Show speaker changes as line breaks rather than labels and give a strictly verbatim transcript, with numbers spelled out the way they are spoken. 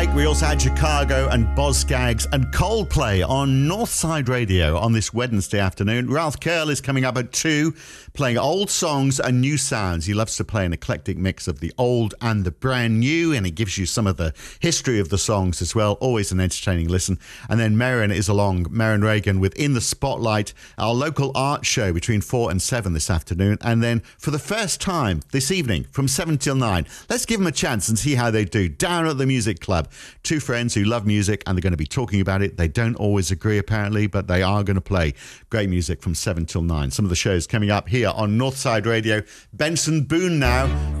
break, we also had Chicago and Boz Scaggs and Coldplay on Northside Radio on this Wednesday afternoon. Ralph Curl is coming up at two, playing old songs and new sounds. He loves to play an eclectic mix of the old and the brand new, and he gives you some of the history of the songs as well. Always an entertaining listen. And then Merrin is along, Merrin Reagan, with In the Spotlight, our local art show between four and seven this afternoon. And then for the first time this evening from seven till nine, let's give them a chance and see how they do down at the Music Club. Two friends who love music and they're going to be talking about it. They don't always agree apparently, but they are going to play great music from seven till nine. Some of the shows coming up here on Northside Radio. Benson Boone now.